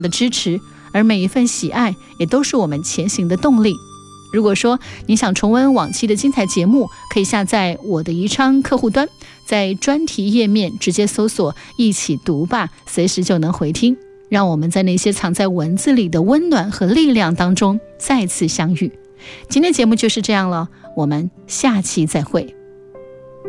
的支持，而每一份喜爱也都是我们前行的动力。如果说你想重温往期的精彩节目，可以下载我的宜昌客户端，在专题页面直接搜索一起读吧，随时就能回听。让我们在那些藏在文字里的温暖和力量当中再次相遇。今天节目就是这样了，我们下期再会。